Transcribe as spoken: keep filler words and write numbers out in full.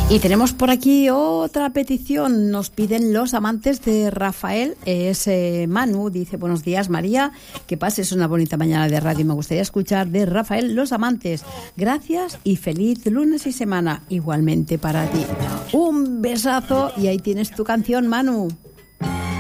Y tenemos por aquí otra petición. Nos piden los amantes de Rafael. Es eh, Manu, dice: buenos días, María, que pases una bonita mañana de radio. Me gustaría escuchar de Rafael Los Amantes. Gracias y feliz lunes y semana. Igualmente para ti. Un besazo y ahí tienes tu canción, Manu.